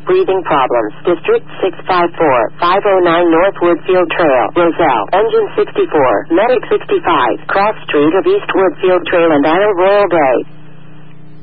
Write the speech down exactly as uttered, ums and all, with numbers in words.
breathing problems. District six five four, five oh nine North Woodfield Trail, Roselle. Engine sixty-four, Medic sixty-five, Cross Street of East Woodfield Trail and Isle Royal Bay.